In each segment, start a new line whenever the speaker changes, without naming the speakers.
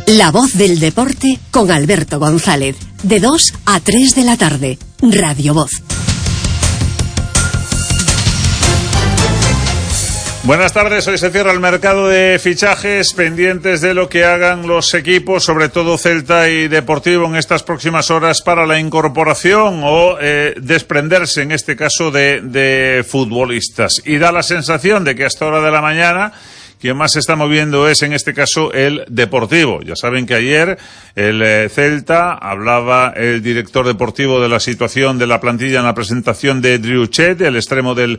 La voz del deporte con Alberto González. De 2 a 3 de la tarde. Radio Voz.
Buenas tardes, hoy se cierra el mercado de fichajes, pendientes de lo que hagan los equipos, sobre todo Celta y Deportivo, en estas próximas horas para la incorporación o desprenderse, en este caso, de futbolistas. Y da la sensación de que hasta hora de la mañana quien más se está moviendo es, en este caso, el Deportivo. Ya saben que ayer el Celta, hablaba el director deportivo de la situación de la plantilla en la presentación de Drieu Chet, el extremo del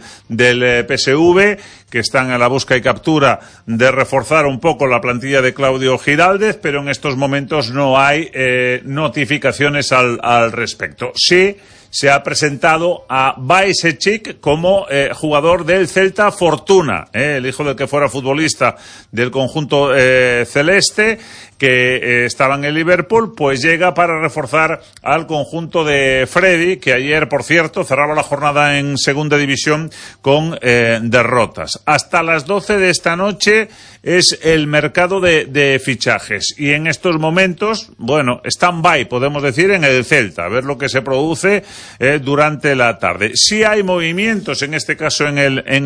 PSV, que están a la busca y captura de reforzar un poco la plantilla de Claudio Giraldez, pero en estos momentos no hay notificaciones al respecto. Sí, se ha presentado a Bajcetic como jugador del Celta Fortuna, el hijo del que fuera futbolista del conjunto celeste, que estaba en el Liverpool, pues llega para reforzar al conjunto de Freddy, que ayer, por cierto, cerraba la jornada en segunda división con derrotas. Hasta las 12 de esta noche es el mercado de fichajes, y en estos momentos, bueno, stand-by, podemos decir, en el Celta, a ver lo que se produce durante la tarde. Sí hay movimientos, en este caso en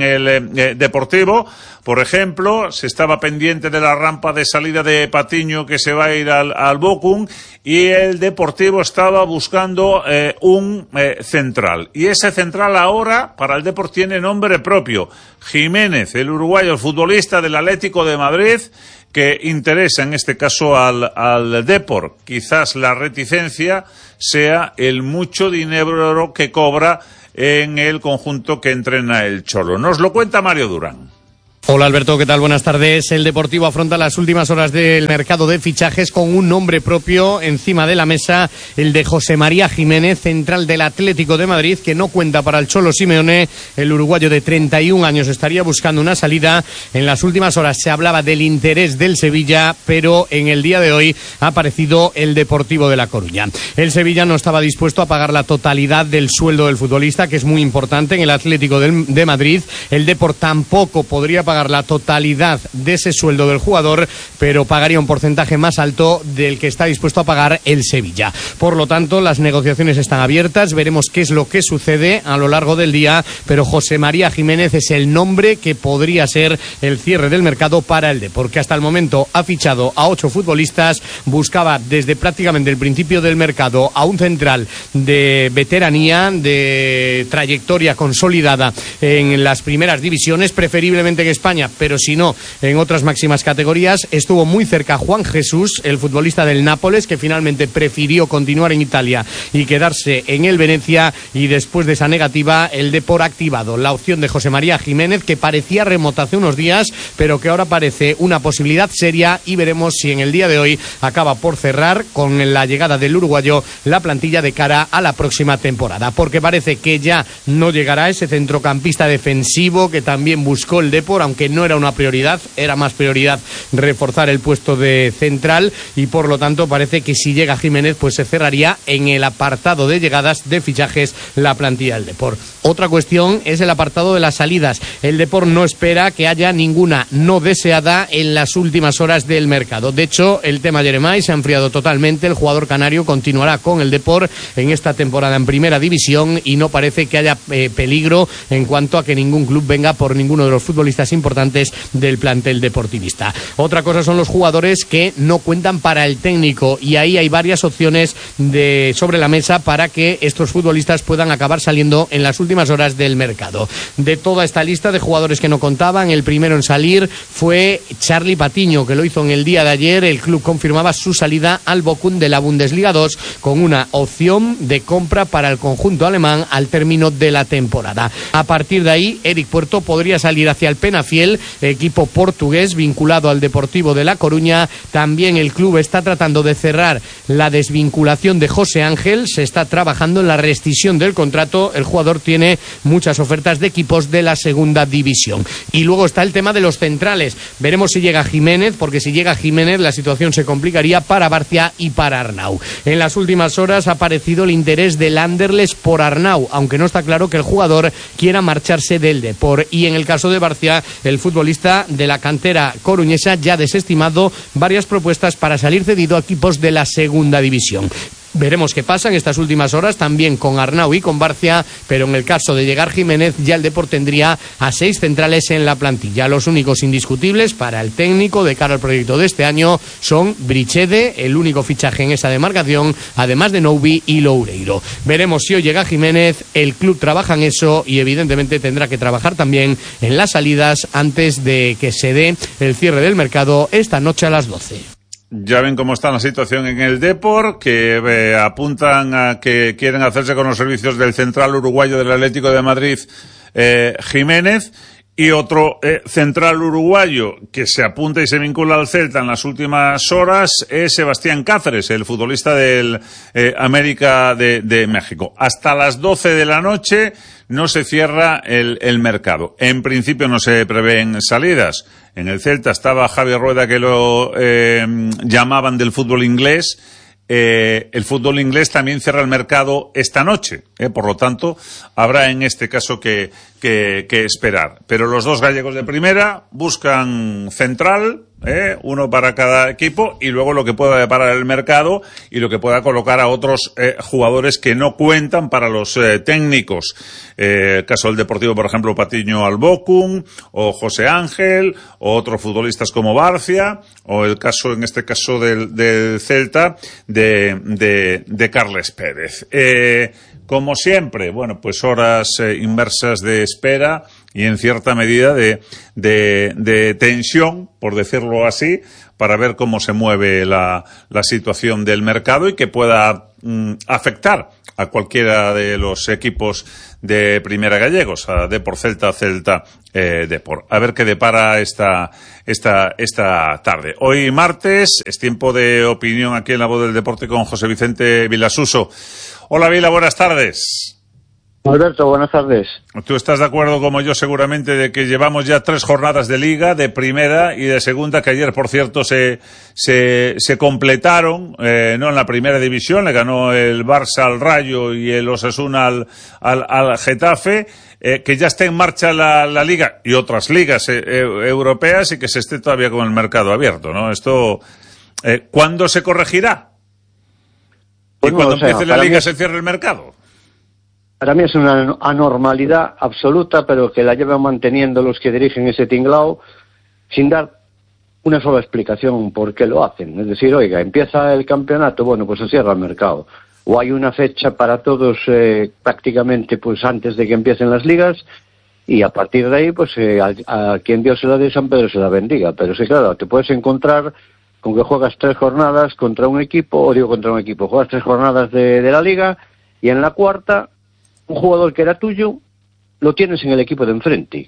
el Deportivo. Por ejemplo, se estaba pendiente de la rampa de salida de Patiño, que se va a ir al Bochum, y el Deportivo estaba buscando un central. Y ese central ahora, para el Depor, tiene nombre propio. Jiménez, el uruguayo, el futbolista del Atlético de Madrid, que interesa en este caso al Depor. Quizás la reticencia sea el mucho dinero que cobra en el conjunto que entrena el Cholo. Nos lo cuenta Mario Durán.
Hola Alberto, ¿qué tal? Buenas tardes. El Deportivo afronta las últimas horas del mercado de fichajes con un nombre propio encima de la mesa, el de José María Jiménez, central del Atlético de Madrid, que no cuenta para el Cholo Simeone. El uruguayo de 31 años estaría buscando una salida. En las últimas horas se hablaba del interés del Sevilla, pero en el día de hoy ha aparecido el Deportivo de La Coruña. El Sevilla no estaba dispuesto a pagar la totalidad del sueldo del futbolista, que es muy importante en el Atlético de Madrid. El Depor tampoco podría pagar la totalidad de ese sueldo del jugador, pero pagaría un porcentaje más alto del que está dispuesto a pagar el Sevilla. Por lo tanto, las negociaciones están abiertas, veremos qué es lo que sucede a lo largo del día, pero José María Jiménez es el nombre que podría ser el cierre del mercado para el Depor, porque hasta el momento ha fichado a 8 futbolistas, buscaba desde prácticamente el principio del mercado a un central de veteranía, de trayectoria consolidada en las primeras divisiones, preferiblemente en España, pero si no, en otras máximas categorías. Estuvo muy cerca Juan Jesús, el futbolista del Nápoles, que finalmente prefirió continuar en Italia y quedarse en el Venecia, y después de esa negativa, el Depor ha activado la opción de José María Jiménez, que parecía remota hace unos días, pero que ahora parece una posibilidad seria, y veremos si en el día de hoy acaba por cerrar con la llegada del uruguayo la plantilla de cara a la próxima temporada, porque parece que ya no llegará ese centrocampista defensivo que también buscó el Depor, aunque no era una prioridad, era más prioridad reforzar el puesto de central, y por lo tanto parece que si llega Jiménez, pues se cerraría en el apartado de llegadas de fichajes la plantilla del Depor. Otra cuestión es el apartado de las salidas. El Depor no espera que haya ninguna no deseada en las últimas horas del mercado. De hecho, el tema Jeremai se ha enfriado totalmente. El jugador canario continuará con el Depor en esta temporada en primera división, y no parece que haya peligro en cuanto a que ningún club venga por ninguno de los futbolistas importantes del plantel deportivista. Otra cosa son los jugadores que no cuentan para el técnico, y ahí hay varias opciones sobre la mesa para que estos futbolistas puedan acabar saliendo en las últimas horas del mercado. De toda esta lista de jugadores que no contaban, el primero en salir fue Charlie Patiño, que lo hizo en el día de ayer. El club confirmaba su salida al Bochum de la Bundesliga 2 con una opción de compra para el conjunto alemán al término de la temporada. A partir de ahí, Eric Puerto podría salir hacia el Penafiel, equipo portugués vinculado al Deportivo de La Coruña. También el club está tratando de cerrar la desvinculación de José Ángel, se está trabajando en la rescisión del contrato. El jugador tiene tiene muchas ofertas de equipos de la segunda división. Y luego está el tema de los centrales. Veremos si llega Jiménez, porque si llega Jiménez la situación se complicaría para Barcia y para Arnau. En las últimas horas ha aparecido el interés del Anderlecht por Arnau, aunque no está claro que el jugador quiera marcharse del Depor. Y en el caso de Barcia, el futbolista de la cantera coruñesa ya ha desestimado varias propuestas para salir cedido a equipos de la segunda división. Veremos qué pasa en estas últimas horas también con Arnau y con Barcia, pero en el caso de llegar Jiménez ya el Depor tendría a 6 centrales en la plantilla. Los únicos indiscutibles para el técnico de cara al proyecto de este año son Brichede, el único fichaje en esa demarcación, además de Noubi y Loureiro. Veremos si hoy llega Jiménez, el club trabaja en eso y evidentemente tendrá que trabajar también en las salidas antes de que se dé el cierre del mercado esta noche a las 12.
Ya ven cómo está la situación en el Depor, que apuntan a que quieren hacerse con los servicios del central uruguayo del Atlético de Madrid, Jiménez, y otro central uruguayo que se apunta y se vincula al Celta en las últimas horas es Sebastián Cáceres, el futbolista del América de México. Hasta las 12 de la noche no se cierra el mercado. En principio no se prevén salidas. En el Celta estaba Javier Rueda, que lo llamaban del fútbol inglés. El fútbol inglés también cierra el mercado esta noche, por lo tanto habrá en este caso que esperar. Pero los dos gallegos de primera buscan central, uno para cada equipo, y luego lo que pueda deparar el mercado y lo que pueda colocar a otros jugadores que no cuentan para los técnicos. El caso del Deportivo, por ejemplo, Patiño Albocum, o José Ángel, o otros futbolistas como Barcia, o el caso, en este caso del Celta, de Carles Pérez. Como siempre, bueno, pues horas inmersas de espera y en cierta medida de tensión, por decirlo así, para ver cómo se mueve la situación del mercado y que pueda afectar a cualquiera de los equipos de primera gallegos, a Depor Celta, Depor. A ver qué depara esta tarde. Hoy martes es tiempo de opinión aquí en La Voz del Deporte con José Vicente Vilasuso. Hola Vila, buenas tardes.
Alberto, buenas tardes.
Tú estás de acuerdo, como yo seguramente, de que llevamos ya 3 jornadas de Liga, de Primera y de Segunda, que ayer, por cierto, se completaron, no en la Primera División, le ganó el Barça al Rayo y el Osasuna al Getafe, que ya está en marcha la Liga y otras ligas europeas y que se esté todavía con el mercado abierto, ¿no? Esto, ¿cuándo se corregirá? ¿Y cuando empiece la Liga se cierre el mercado?
Para mí es una anormalidad absoluta, pero que la llevan manteniendo los que dirigen ese tinglao sin dar una sola explicación por qué lo hacen. Es decir, oiga, empieza el campeonato, bueno, pues se cierra el mercado. O hay una fecha para todos prácticamente pues antes de que empiecen las ligas y a partir de ahí, pues a quien Dios se la dé, San Pedro se la bendiga. Pero sí, claro, te puedes encontrar con que juegas 3 jornadas contra un equipo, juegas 3 jornadas de la liga y en la cuarta un jugador que era tuyo lo tienes en el equipo de enfrente.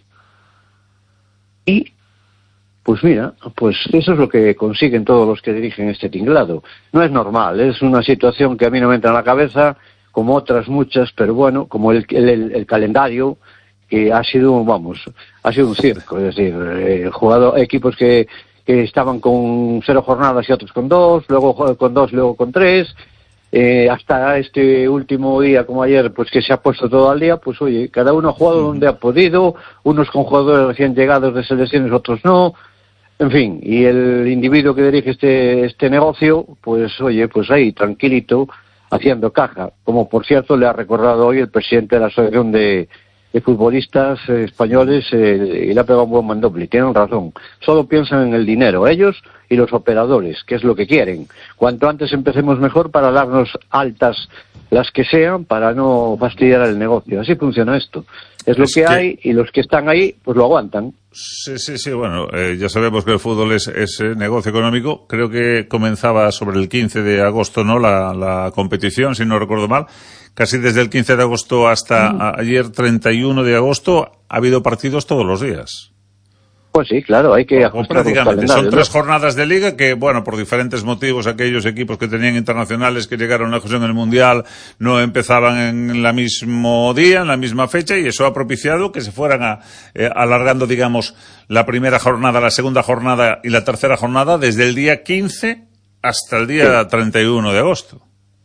Y, pues mira, pues eso es lo que consiguen todos los que dirigen este tinglado. No es normal, es una situación que a mí no me entra en la cabeza, como otras muchas, pero bueno, como el calendario, que ha sido un circo. Es decir, equipos que estaban con 0 jornadas y otros con 2, luego con 2, luego con 3... hasta este último día como ayer, pues que se ha puesto todo al día, pues oye, cada uno ha jugado donde ha podido, unos con jugadores recién llegados de selecciones, otros no, en fin, y el individuo que dirige este negocio, pues oye, pues ahí, tranquilito, haciendo caja, como por cierto le ha recordado hoy el presidente de la Asociación de futbolistas españoles, y le ha pegado un buen mandoble. Tienen razón, solo piensan en el dinero, ellos y los operadores, que es lo que quieren. Cuanto antes empecemos mejor para darnos altas las que sean, para no fastidiar el negocio. Así funciona esto. Es lo que hay, y los que están ahí pues lo aguantan.
Sí, bueno, ya sabemos que el fútbol es negocio económico. Creo que comenzaba sobre el 15 de agosto, ¿no?, la competición, si no recuerdo mal. Casi desde el 15 de agosto hasta ayer 31 de agosto ha habido partidos todos los días.
Pues sí, claro, hay que ajustar los calendarios.
Son 3 jornadas de liga que, bueno, por diferentes motivos, aquellos equipos que tenían internacionales que llegaron lejos en el Mundial no empezaban en el mismo día, en la misma fecha, y eso ha propiciado que se fueran alargando, digamos, la primera jornada, la segunda jornada y la tercera jornada desde el día 15 hasta el día 31 de agosto.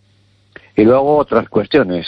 Y luego otras cuestiones,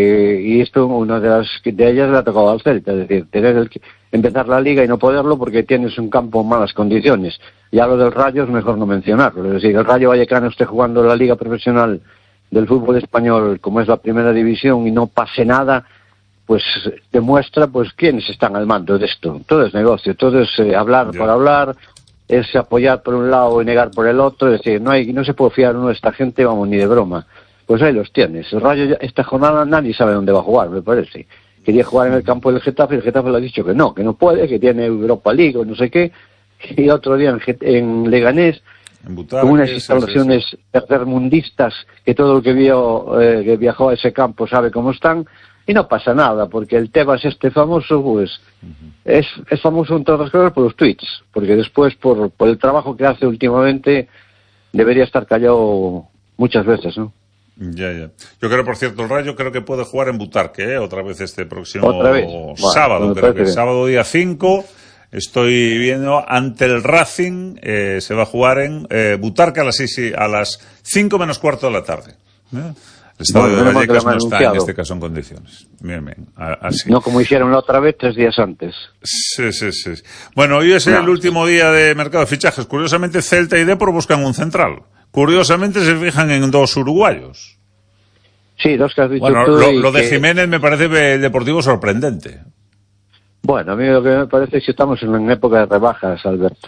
y esto una de ellas le ha tocado al Celta, es decir, tener empezar la liga y no poderlo porque tienes un campo en malas condiciones. Ya lo del Rayo es mejor no mencionarlo, es decir, el Rayo Vallecano esté jugando la liga profesional del fútbol español como es la primera división y no pase nada, pues demuestra pues quiénes están al mando de esto. Todo es negocio, todo es hablar por hablar, es apoyar por un lado y negar por el otro, es decir, no se puede fiar uno de esta gente, vamos, ni de broma. Pues ahí los tienes. El Rayo esta jornada nadie sabe dónde va a jugar, me parece. Quería jugar en el campo del Getafe y el Getafe le ha dicho que no puede, que tiene Europa League o no sé qué. Y otro día en Leganés, con unas instalaciones tercermundistas que todo el que viajó a ese campo sabe cómo están, y no pasa nada, porque el Tebas famoso, pues, es famoso en todas las cosas por los tweets, porque después por el trabajo que hace últimamente debería estar callado muchas veces, ¿no?
Ya. Yo creo, por cierto, el Rayo creo que puede jugar en Butarque, otra vez este próximo sábado, creo que sábado día 5, estoy viendo ante el Racing, se va a jugar en Butarque a las 5 menos cuarto de la tarde. El estadio de Vallecas no está en este caso en condiciones. Bien, así.
No como hicieron la otra vez 3 días antes.
Sí. Bueno, hoy es el último día de mercado de fichajes. Curiosamente, Celta y Depor buscan un central. Curiosamente se fijan en 2 uruguayos.
Sí, 2 que has dicho
bueno,
tú.
Lo de Jiménez me parece el Deportivo sorprendente.
Bueno, a mí lo que me parece es que estamos en época de rebajas, Alberto.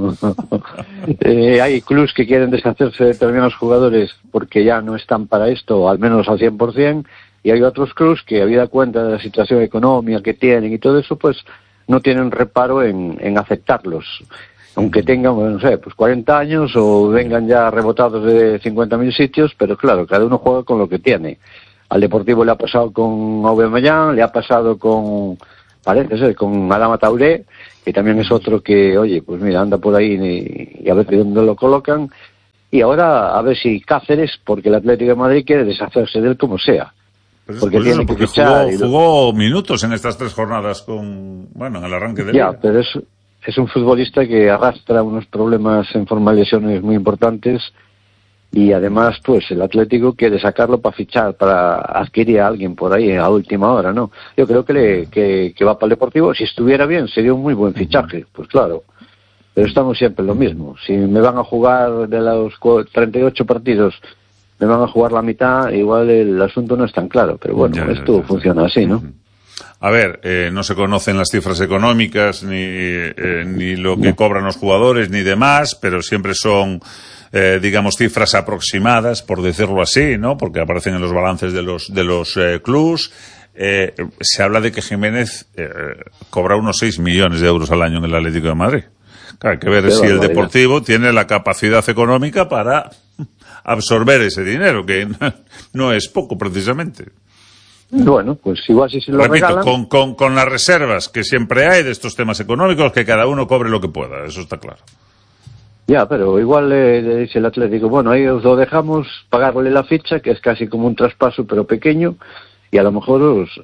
Hay clubs que quieren deshacerse de determinados jugadores porque ya no están para esto, al menos al 100%, y hay otros clubs que, habida cuenta de la situación económica que tienen y todo eso, pues no tienen reparo en aceptarlos. Aunque tengan, no sé, pues 40 años o vengan ya rebotados de 50.000 sitios, pero claro, cada uno juega con lo que tiene. Al Deportivo le ha pasado con Aubameyang, le ha pasado parece ser, con Adama Traoré, que también es otro que, oye, pues mira, anda por ahí y a ver de dónde lo colocan. Y ahora a ver si Cáceres, porque el Atlético de Madrid quiere deshacerse de él como sea.
Porque tiene que fichar. Jugó minutos en estas 3 jornadas en el arranque de liga.
Ya, pero es un futbolista que arrastra unos problemas en forma de lesiones muy importantes y además pues el Atlético quiere sacarlo para fichar, para adquirir a alguien por ahí a última hora, ¿no? Yo creo que va para el Deportivo. Si estuviera bien sería un muy buen fichaje, pues claro, pero estamos siempre en lo mismo. Si me van a jugar de los 38 partidos, me van a jugar la mitad, igual el asunto no es tan claro, pero bueno, esto funciona así, ¿no?
A ver, no se conocen las cifras económicas ni lo que cobran los jugadores ni demás, pero siempre son digamos cifras aproximadas, por decirlo así, ¿no? Porque aparecen en los balances de los clubs. Se habla de que Jiménez cobra unos 6 millones de euros al año en el Atlético de Madrid. Claro, hay que ver si el Deportivo tiene la capacidad económica para absorber ese dinero, que no es poco precisamente.
Bueno, pues igual si se lo regalan...
con las reservas que siempre hay de estos temas económicos, que cada uno cobre lo que pueda, eso está claro.
Ya, pero igual le dice el Atlético, bueno, ahí os lo dejamos, pagarle la ficha, que es casi como un traspaso, pero pequeño, y a lo mejor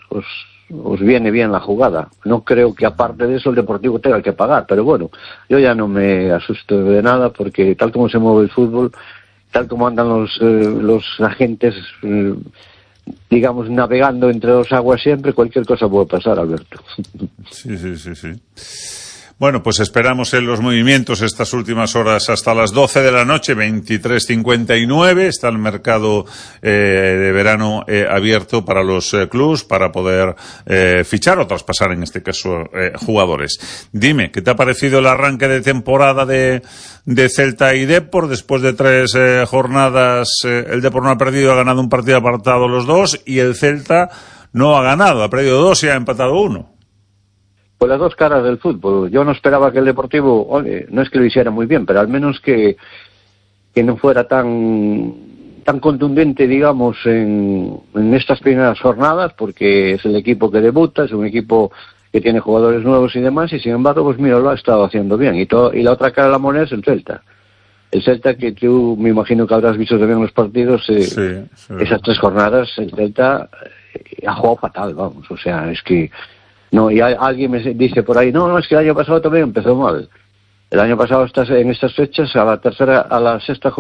os viene bien la jugada. No creo que aparte de eso el Deportivo tenga que pagar, pero bueno, yo ya no me asusto de nada, porque tal como se mueve el fútbol, tal como andan los agentes... digamos, navegando entre 2 aguas siempre, cualquier cosa puede pasar, Alberto.
Sí. Bueno, pues esperamos en los movimientos estas últimas horas hasta las 12 de la noche, 23:59. Está el mercado de verano abierto para los clubs para poder fichar o traspasar, en este caso, jugadores. Dime, ¿qué te ha parecido el arranque de temporada de Celta y Depor? Después de 3 jornadas, el Depor no ha perdido, ha ganado un partido apartado los 2, y el Celta no ha ganado, ha perdido 2 y ha empatado 1.
Pues las 2 caras del fútbol. Yo no esperaba que el Deportivo, no es que lo hiciera muy bien, pero al menos que no fuera tan contundente, digamos, en estas primeras jornadas, porque es el equipo que debuta, es un equipo que tiene jugadores nuevos y demás, y sin embargo, pues mira, lo ha estado haciendo bien. Y la otra cara de la moneda es el Celta. El Celta, que tú me imagino que habrás visto también los partidos, esas 3 jornadas, el Celta ha jugado fatal, vamos. O sea, es que... no, y alguien me dice por ahí, no, es que el año pasado también empezó mal. El año pasado, en estas fechas, a la sexta,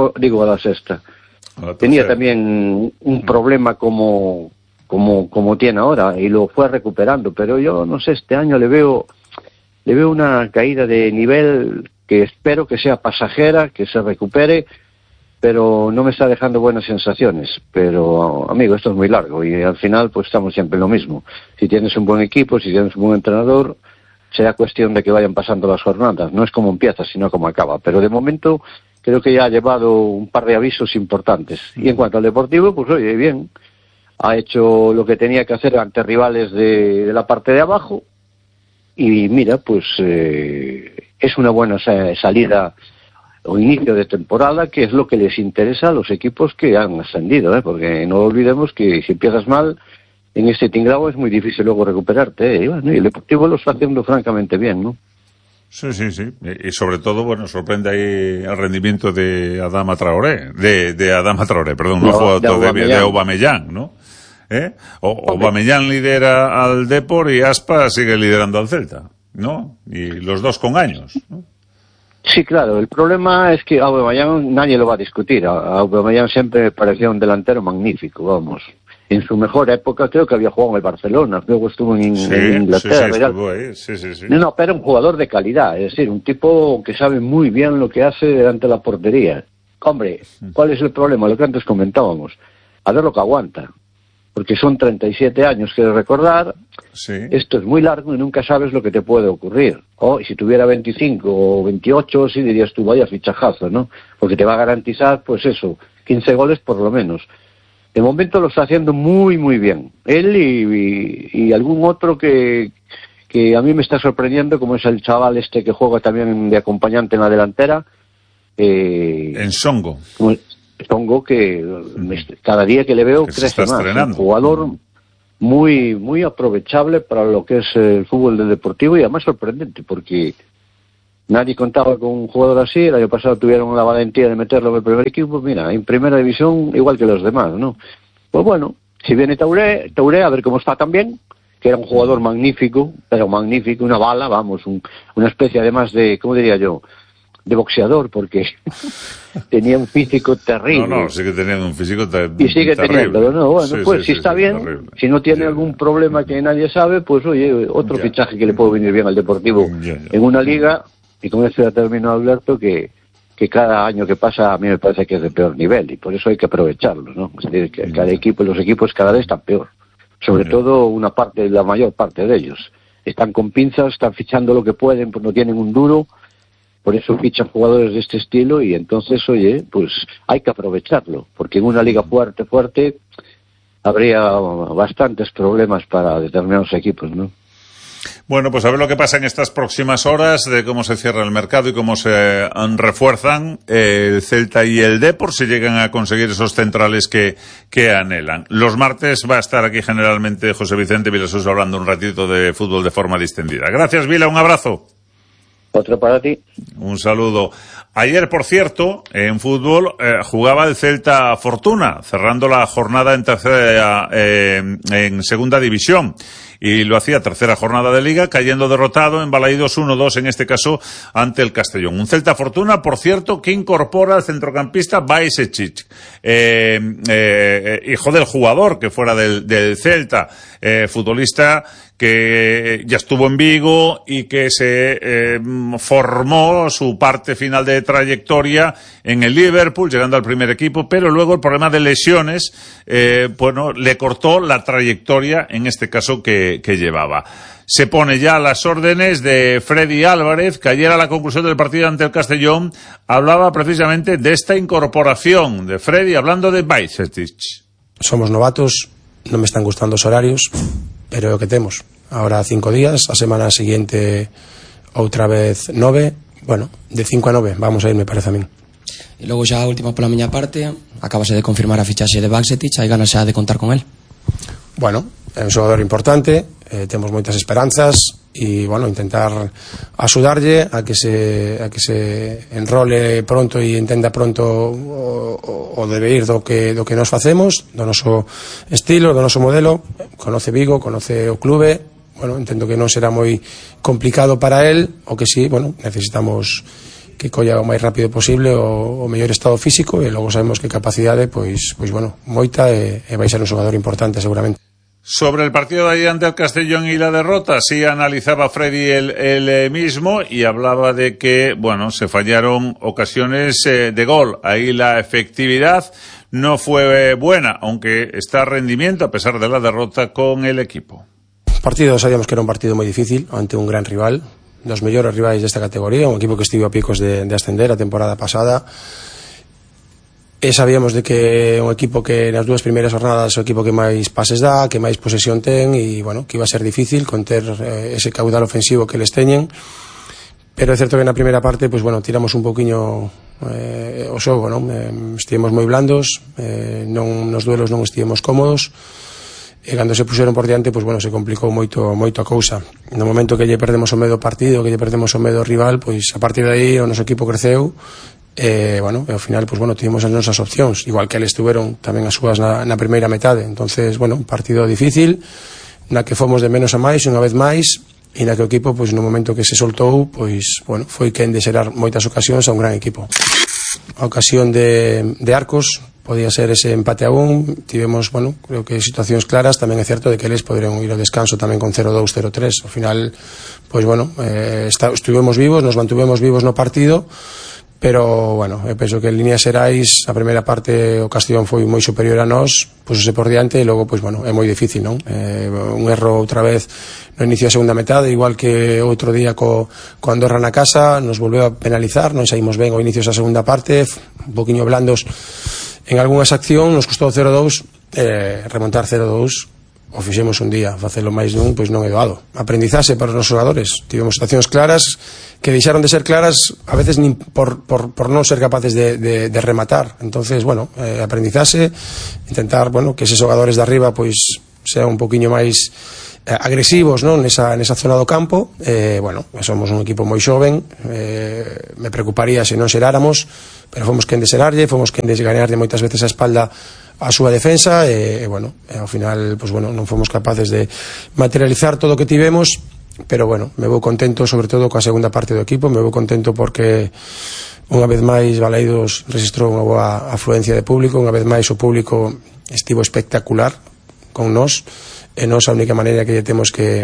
tenía también un problema como tiene ahora, y lo fue recuperando, pero yo no sé, este año le veo una caída de nivel que espero que sea pasajera, que se recupere, pero no me está dejando buenas sensaciones. Pero, amigo, esto es muy largo, y al final pues estamos siempre en lo mismo. Si tienes un buen equipo, si tienes un buen entrenador, será cuestión de que vayan pasando las jornadas. No es como empieza, sino como acaba. Pero de momento creo que ya ha llevado un par de avisos importantes. Y en cuanto al Deportivo, pues oye, bien, ha hecho lo que tenía que hacer ante rivales de la parte de abajo, y mira, pues es una buena salida o inicio de temporada, que es lo que les interesa a los equipos que han ascendido, porque no olvidemos que si empiezas mal en este tinglado es muy difícil luego recuperarte, y bueno, y el Deportivo lo está haciendo francamente bien, ¿no?
Sí. Y sobre todo, bueno, sorprende ahí el rendimiento de Adama Traoré, de Aubameyang, ¿no? Aubameyang lidera al Depor y Aspas sigue liderando al Celta, ¿no? Y los dos con años, ¿no?
Sí, claro, el problema es que Aubameyang nadie lo va a discutir. Aubameyang siempre me parecía un delantero magnífico, vamos. En su mejor época creo que había jugado en el Barcelona, luego estuvo en Inglaterra.
Sí, estuvo ahí. Sí.
No, pero un jugador de calidad, es decir, un tipo que sabe muy bien lo que hace delante de la portería. Hombre, ¿cuál es el problema? Lo que antes comentábamos, a ver lo que aguanta. Porque son 37 años, quiero recordar, esto es muy largo y nunca sabes lo que te puede ocurrir. Y si tuviera 25 o 28, sí dirías tú, vaya fichajazo, ¿no? Porque te va a garantizar, pues eso, 15 goles por lo menos. De momento lo está haciendo muy, muy bien. Él y algún otro que a mí me está sorprendiendo, como es el chaval este que juega también de acompañante en la delantera.
En Songo.
Songo, que cada día que le veo que crece más. Un jugador muy, muy aprovechable para lo que es el fútbol del Deportivo, y además sorprendente, porque nadie contaba con un jugador así. El año pasado tuvieron la valentía de meterlo en el primer equipo. Mira, en primera división igual que los demás, ¿no? Pues bueno, si viene Tauré, a ver cómo está también, que era un jugador magnífico, una bala, vamos, una especie además de, ¿cómo diría yo?, de boxeador, porque tenía un físico terrible.
No, sí que tenía un físico terrible.
Y sigue teniéndolo, ¿no? Bueno, pues si está bien, terrible. Si no tiene algún problema que nadie sabe, pues oye, otro fichaje que le puede venir bien al Deportivo en una liga, y con esto ya terminó Alberto, que cada año que pasa a mí me parece que es de peor nivel, y por eso hay que aprovecharlo, ¿no? Es decir, que los equipos cada vez están peor, sobre todo la mayor parte de ellos. Están con pinzas, están fichando lo que pueden, pues no tienen un duro. Por eso fichan jugadores de este estilo, y entonces, oye, pues hay que aprovecharlo, porque en una liga fuerte habría bastantes problemas para determinados equipos, ¿no?
Bueno, pues a ver lo que pasa en estas próximas horas, de cómo se cierra el mercado y cómo se refuerzan el Celta y el Depor, si llegan a conseguir esos centrales que anhelan. Los martes va a estar aquí generalmente José Vicente Vilasosa hablando un ratito de fútbol de forma distendida. Gracias, Vila, un abrazo.
Otro para ti.
Un saludo. Ayer, por cierto, en fútbol jugaba el Celta Fortuna, cerrando la jornada en segunda división. Y lo hacía tercera jornada de Liga, cayendo derrotado en Balaídos 1-2, en este caso, ante el Castellón. Un Celta Fortuna, por cierto, que incorpora al centrocampista Bajcetic, hijo del jugador que fuera del Celta, futbolista que ya estuvo en Vigo y que se formó su parte final de trayectoria en el Liverpool, llegando al primer equipo, pero luego el problema de lesiones, le cortó la trayectoria, en este caso, que llevaba. Se pone ya a las órdenes de Freddy Álvarez, que ayer a la conclusión del partido ante el Castellón hablaba precisamente de esta incorporación de Freddy, hablando de Bajcetic.
Somos novatos, no me están gustando los horarios, pero que temos ahora 5 días, a semana siguiente outra vez 9, bueno, de 5 a 9 vamos a ir, me parece a min.
E logo xa a última pola miña parte, acabase de confirmar a fichaxe de Bajcetic, hai ganas xa de contar con el.
Bueno, é un xogador importante, temos moitas esperanzas, y bueno, intentar axudarlle a que se enrole pronto e entenda pronto o deber do que nos facemos, do noso estilo, do noso modelo. Conoce Vigo, conoce o clube. Bueno, entendo que non será moi complicado para él, o que sí, bueno, necesitamos que colla o máis rápido posible o mellor estado físico, e logo sabemos que capacidade, pois bueno, moita, e vai ser un xogador importante seguramente.
Sobre el partido de ayer ante el Castellón y la derrota, sí analizaba Freddy el mismo y hablaba de que, bueno, se fallaron ocasiones de gol. Ahí la efectividad no fue buena, aunque está rendimiento a pesar de la derrota con el equipo.
Partido, sabíamos que era un partido moi difícil ante un gran rival, dos mellores rivais desta categoría, un equipo que estivo a picos de ascender a temporada pasada. E sabíamos de que un equipo que nas dúas primeiras jornadas o equipo que máis pases dá, que máis posesión ten, e bueno, que iba a ser difícil conter ese caudal ofensivo que les teñen. Pero é certo que na primeira parte, pues bueno, tiramos un poquinho o xogo, non? Estivemos moi blandos, nos duelos non estivemos cómodos, e cando se puxeron por diante, pues bueno, se complicou moito a cousa. No momento que lle perdemos o medo ao partido, que lle perdemos o medo ao rival, pois a partir de aí o noso equipo creceu. Bueno, e ao final, pues bueno, tivemos as nosas opcións, igual que eles tuveron tamén as súas na primeira metade. Entonces, bueno, un partido difícil, na que fomos de menos a máis unha vez máis, e na que o equipo, pois no momento que se soltou, pois, bueno, foi quen de xerar moitas ocasións a un gran equipo. A ocasión de Arcos podía ser ese empate a 1, tivemos, bueno, creo que situacións claras. Tamén é certo de que eles poderon ir ao descanso tamén con 0-2, 0-3. Ao final, pois bueno, estuvemos vivos, nos mantuvemos vivos no partido, pero, bueno, eu penso que en líneas xerais a primeira parte o Castellón foi moi superior a nós, pusose por diante, e logo, pois, bueno, é moi difícil, non? Un erro outra vez no inicio da segunda metade, igual que outro día co Andorra na casa, nos volveu a penalizar, non saímos ben ao inicio da segunda parte, un poquinho blandos en algunhas accións, nos custou 0-2, remontar 0-2, o fixemos un día, facelo máis dun, pois non é doado. Aprendizaxe para os nosos xogadores, tivemos situacións claras que deixaron de ser claras a veces nin por non ser capaces de rematar. Entonces, bueno, aprendizaxe, intentar, bueno, que eses xogadores de arriba pois sean un poquinho máis agresivos, non, nesa zona do campo. Bueno, somos un equipo moi xoven, me preocuparía se non xeráramos, pero fomos quen de xerarlle, fomos quen de gañarlle moitas veces a espalda a súa defensa, e bueno, ao final, pues bueno, non fomos capaces de materializar todo o que tivemos. Pero bueno, me vou contento sobre todo coa segunda parte do equipo, me vou contento porque unha vez máis Baleidos registrou unha boa afluencia de público, unha vez máis o público estivo espectacular con nós, e nós a única maneira que temos que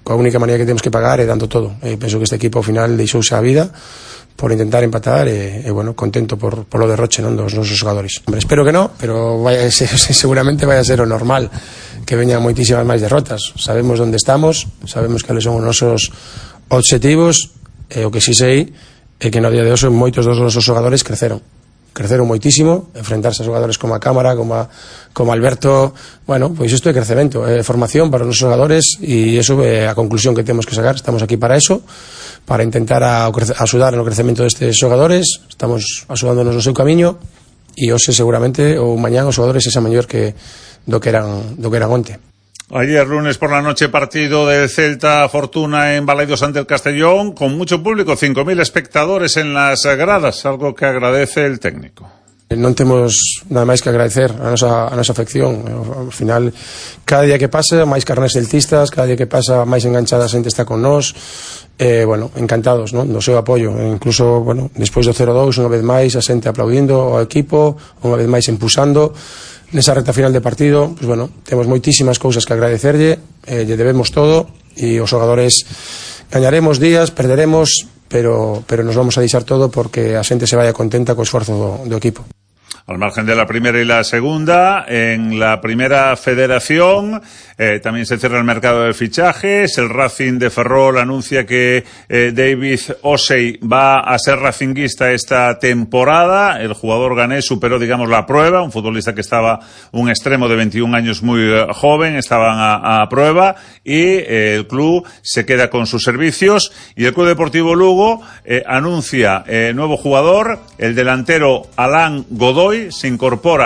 pagar é dando todo. Penso que este equipo ao final deixouse a vida por intentar empatar, e bueno, contento por lo derroche, non, dos nosos xogadores. Hombre, espero que non, pero seguramente vai a ser o normal que veñan moitísimas máis derrotas. Sabemos onde estamos, sabemos cales son os nosos obxectivos, e o que si sei é que no día de hoxe moitos dos nosos xogadores creceron moitísimo. Enfrentarse a xogadores como a Cámara, como Alberto, bueno, pois isto é crecemento, é formación para os nosos xogadores, e iso é a conclusión que temos que sacar. Estamos aquí para eso, para intentar axudar no crecemento destes xogadores. Estamos axudándonos no seu camiño, e hoxe seguramente ou mañán os xogadores esa mellor que do que eran onte.
Ayer lunes por la noche partido del Celta Fortuna en Baleidos ante el Castellón, con mucho público, 5.000 espectadores en las gradas, algo que agradece el técnico.
Non temos nada máis que agradecer a nosa afección. Ao final, cada día que pasa, máis carnes celtistas, cada día que pasa, máis enganchada a xente está con nós. Bueno, encantados, non, do seu apoio. Incluso, bueno, despois do 0-2, unha vez máis, a xente aplaudindo ao equipo, unha vez máis impulsando. Nesa reta final de partido, pues bueno, temos moitísimas cousas que agradecerlle, lle debemos todo, e os xogadores gañaremos días, perderemos, pero nos vamos a deixar todo porque a xente se vaya contenta co esforzo do equipo.
Al margen de la primera y la segunda, en la primera federación también se cierra el mercado de fichajes. El Racing de Ferrol anuncia que David Osei va a ser racinguista esta temporada. El jugador ganés superó, digamos, la prueba. Un futbolista que estaba, un extremo de 21 años muy joven, estaban a prueba, y el club se queda con sus servicios. Y el Club Deportivo Lugo anuncia nuevo jugador, el delantero Alain Godoy. Se incorpora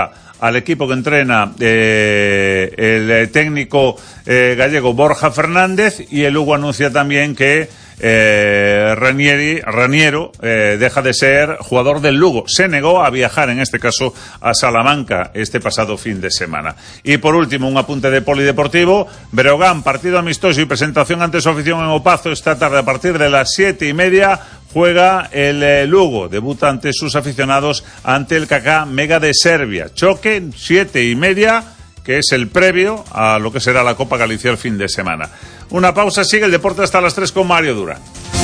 al equipo que entrena el técnico gallego Borja Fernández, y el Lugo anuncia también que Raniero deja de ser jugador del Lugo. Se negó a viajar, en este caso, a Salamanca este pasado fin de semana. Y por último, un apunte de polideportivo. Breogán, partido amistoso y presentación ante su afición en Opazo esta tarde a partir de las 7:30. Juega el Lugo, debuta ante sus aficionados ante el KK Mega de Serbia. Choque 7:30, que es el previo a lo que será la Copa Galicia el fin de semana. Una pausa, sigue el deporte hasta las 3 con Mario Durán.